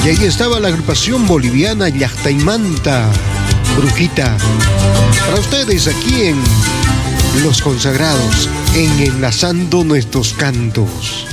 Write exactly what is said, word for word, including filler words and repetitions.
Y ahí estaba la agrupación boliviana Llactaimanta, Brujita. Para ustedes aquí en Los Consagrados, en Enlazando Nuestros Cantos.